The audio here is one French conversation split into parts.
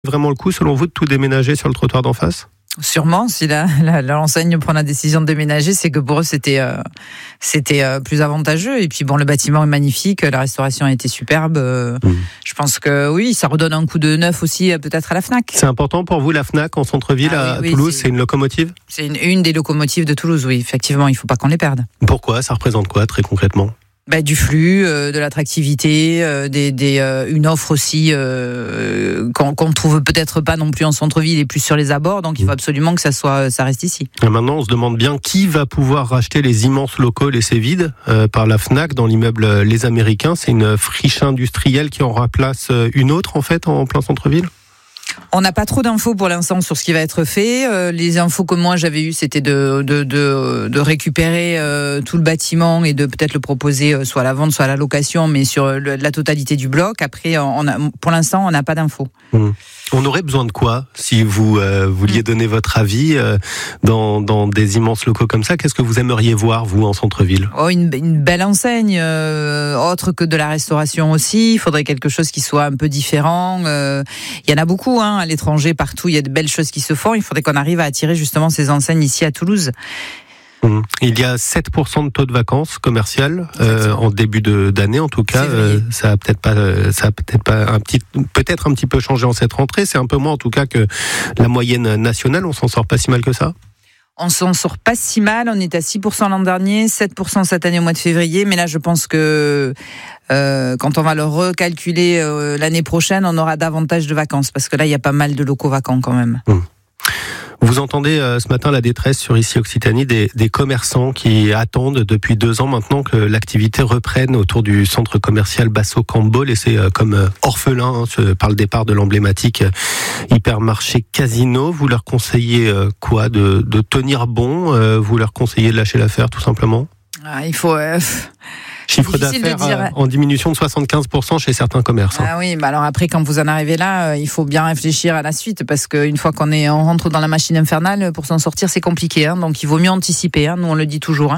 Vraiment le coup, selon vous, de tout déménager sur le trottoir d'en face ? Sûrement, si l'enseigne prend la décision de déménager, c'est que pour eux c'était plus avantageux. Et puis bon, le bâtiment est magnifique, la restauration a été superbe. Je pense que oui, ça redonne un coup de neuf aussi, peut-être à la Fnac. C'est important pour vous, la Fnac en centre-ville à Toulouse, c'est une locomotive ? C'est une des locomotives de Toulouse, oui, effectivement, il ne faut pas qu'on les perde. Pourquoi ? Ça représente quoi très concrètement ? Du flux, de l'attractivité, une offre aussi qu'on trouve peut-être pas non plus en centre-ville et plus sur les abords. Donc il faut absolument que ça reste ici. Et maintenant, on se demande bien qui va pouvoir racheter les immenses locaux laissés vides par la Fnac dans l'immeuble Les Américains. C'est une friche industrielle qui en remplace une autre en fait en plein centre-ville. On n'a pas trop d'infos pour l'instant sur ce qui va être fait. Les infos que moi j'avais eues, c'était de récupérer tout le bâtiment et de peut-être le proposer soit à la vente, soit à la location, mais sur la totalité du bloc. Après, pour l'instant, on n'a pas d'infos. On aurait besoin de quoi si vous vouliez donner votre avis dans des immenses locaux comme ça ? Qu'est-ce que vous aimeriez voir, vous, en centre-ville ? Une belle enseigne, autre que de la restauration aussi. Il faudrait quelque chose qui soit un peu différent. Il y en a beaucoup à l'étranger, partout. Il y a de belles choses qui se font. Il faudrait qu'on arrive à attirer justement ces enseignes ici à Toulouse. Il y a 7% de taux de vacances commerciales en début d'année en tout cas. Ça a peut-être pas peut-être un petit peu changé en cette rentrée. C'est un peu moins en tout cas que la moyenne nationale. On s'en sort pas si mal que ça. On s'en sort pas si mal. On est à 6% l'an dernier, 7% cette année au mois de février. Mais là, je pense que quand on va le recalculer l'année prochaine, on aura davantage de vacances parce que là, il y a pas mal de locaux vacants quand même. Vous entendez ce matin la détresse sur ici Occitanie des commerçants qui attendent depuis 2 ans maintenant que l'activité reprenne autour du centre commercial Basso-Campo, laissé comme orphelin par le départ de l'emblématique hypermarché Casino. Vous leur conseillez quoi ? De tenir bon ? Vous leur conseillez de lâcher l'affaire tout simplement ? Il faut... Chiffre d'affaires en diminution de 75% chez certains commerces. Ah oui, alors après, quand vous en arrivez là, il faut bien réfléchir à la suite, parce qu'une fois qu'on rentre dans la machine infernale, pour s'en sortir, c'est compliqué. Donc il vaut mieux anticiper, nous on le dit toujours.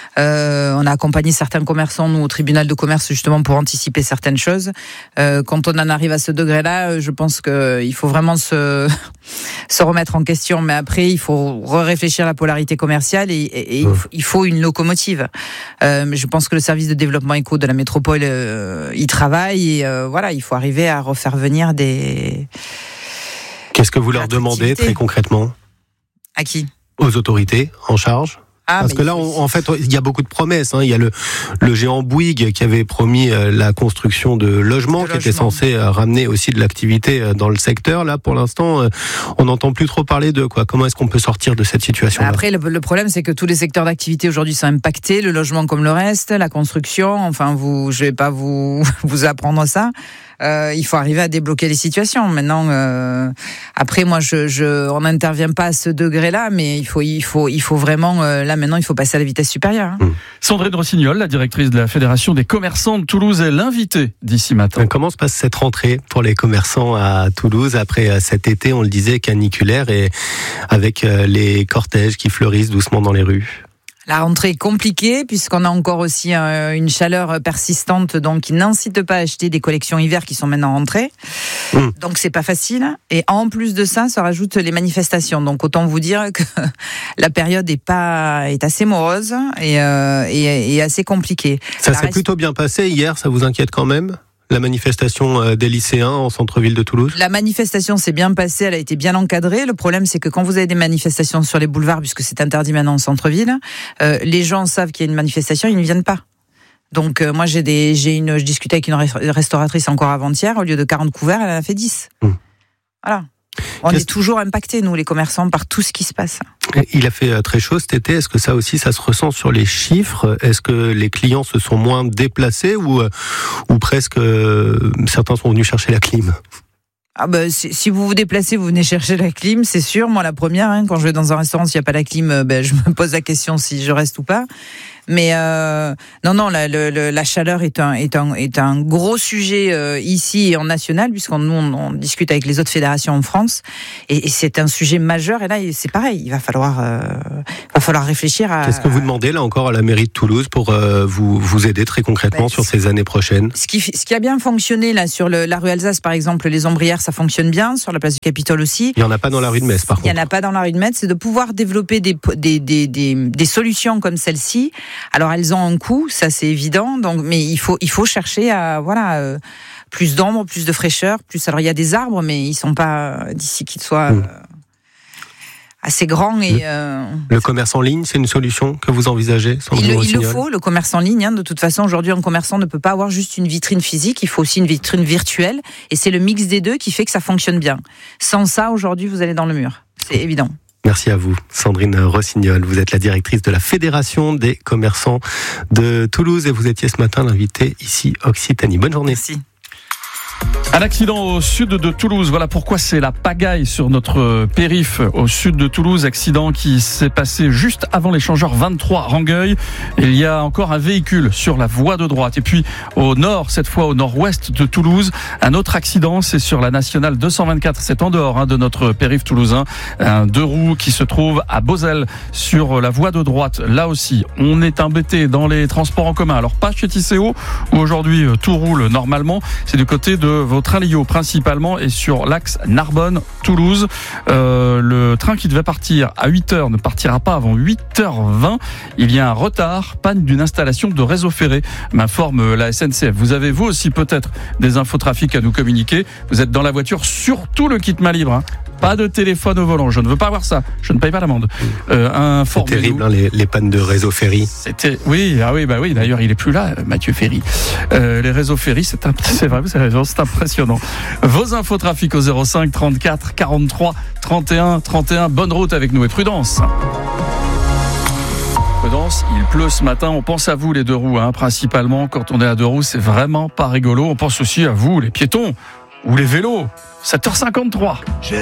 On a accompagné certains commerçants, nous, au tribunal de commerce, justement pour anticiper certaines choses. Quand on en arrive à ce degré-là, je pense qu'il faut vraiment se remettre en question. Mais après, il faut réfléchir à la polarité commerciale et il faut une locomotive. Je pense que le service de développement éco de la métropole y travaille et il faut arriver à refaire venir des... Qu'est-ce que vous leur demandez très concrètement ? À qui ? Aux autorités en charge ? Parce que là, en fait, il y a beaucoup de promesses. Il y a le géant Bouygues qui avait promis la construction de logements qui était censé ramener aussi de l'activité dans le secteur. Là, pour l'instant, on n'entend plus trop parler de quoi. Comment est-ce qu'on peut sortir de cette situation-là ? Après, le problème, c'est que tous les secteurs d'activité aujourd'hui sont impactés. Le logement comme le reste, la construction. Enfin, je vais pas vous apprendre ça. Il faut arriver à débloquer les situations. Maintenant, après, moi, on n'intervient pas à ce degré-là, mais il faut vraiment, là maintenant, il faut passer à la vitesse supérieure. Sandrine Rossignol, la directrice de la Fédération des commerçants de Toulouse, est l'invitée d'ici matin. Comment se passe cette rentrée pour les commerçants à Toulouse après cet été, on le disait, caniculaire et avec les cortèges qui fleurissent doucement dans les rues ? La rentrée est compliquée puisqu'on a encore aussi une chaleur persistante, donc qui n'incite pas à acheter des collections hiver qui sont maintenant rentrées. Donc c'est pas facile. Et en plus de ça, ça rajoute les manifestations. Donc autant vous dire que la période est assez morose et assez compliquée. Ça s'est plutôt bien passé hier. Ça vous inquiète quand même ? La manifestation des lycéens en centre-ville de Toulouse ? La manifestation s'est bien passée, elle a été bien encadrée. Le problème, c'est que quand vous avez des manifestations sur les boulevards, puisque c'est interdit maintenant en centre-ville, les gens savent qu'il y a une manifestation, ils ne viennent pas. Donc moi, je discutais avec une restauratrice encore avant-hier, au lieu de 40 couverts, elle en a fait 10. Voilà. On est toujours impactés, nous, les commerçants, par tout ce qui se passe. Il a fait très chaud cet été. Est-ce que ça aussi, ça se ressent sur les chiffres ? Est-ce que les clients se sont moins déplacés ou presque certains sont venus chercher la clim ? Si vous vous déplacez, vous venez chercher la clim, c'est sûr. Moi, la première, quand je vais dans un restaurant, s'il n'y a pas la clim, je me pose la question si je reste ou pas. Mais non, la chaleur est un gros sujet ici et en national, puisqu'on on discute avec les autres fédérations en France, et c'est un sujet majeur. Et là, c'est pareil, il va falloir réfléchir à. Qu'est-ce que vous demandez là encore à la mairie de Toulouse pour vous aider très concrètement sur ces années prochaines? Ce qui a bien fonctionné là sur la rue Alsace, par exemple, les ombrières, ça fonctionne bien. Sur la place du Capitole aussi. Il y en a pas dans la rue de Metz, par contre. Il y en a pas dans la rue de Metz. C'est de pouvoir développer des solutions comme celle-ci. Alors elles ont un coût, ça c'est évident. Donc, mais il faut chercher à plus d'ombre, plus de fraîcheur, plus. Alors il y a des arbres, mais ils sont pas d'ici qu'ils soient assez grands et. Le commerce en ligne, c'est une solution que vous envisagez? Il le faut, le commerce en ligne. De toute façon, aujourd'hui, un commerçant ne peut pas avoir juste une vitrine physique. Il faut aussi une vitrine virtuelle, et c'est le mix des deux qui fait que ça fonctionne bien. Sans ça, aujourd'hui, vous allez dans le mur. C'est évident. Merci à vous, Sandrine Rossignol. Vous êtes la directrice de la Fédération des commerçants de Toulouse et vous étiez ce matin l'invitée ici Occitanie. Bonne journée. Merci. Un accident au sud de Toulouse. Voilà pourquoi c'est la pagaille sur notre périph' au sud de Toulouse. Accident qui s'est passé juste avant l'échangeur 23 Rangueil. Il y a encore un véhicule sur la voie de droite. Et puis au nord, cette fois au nord-ouest de Toulouse, un autre accident. C'est sur la nationale 224. C'est en dehors de notre périph' toulousain. Un 2 roues qui se trouve à Beauzelle sur la voie de droite. Là aussi, on est embêté dans les transports en commun. Alors pas chez Tisséo où aujourd'hui tout roule normalement. C'est du côté de Vautrin-Lillot principalement et sur l'axe Narbonne-Toulouse. Le train qui devait partir à 8h ne partira pas avant 8h20. Il y a un retard, panne d'une installation de réseau ferré, m'informe la SNCF. Vous avez vous aussi peut-être des infotrafics à nous communiquer. Vous êtes dans la voiture, surtout le kit main libre. Pas de téléphone au volant, je ne veux pas voir ça. Je ne paye pas l'amende. C'est terrible, les pannes de réseau ferry. Oui, d'ailleurs il est plus là, Mathieu Ferry. Les réseaux ferry, c'est vrai, c'est impressionnant. Vos infotrafics au 05 34 43 31 31. Bonne route avec nous et prudence. Prudence, il pleut ce matin, on pense à vous les deux roues, principalement. Quand on est à deux roues, c'est vraiment pas rigolo. On pense aussi à vous les piétons ou les vélos. 7h53.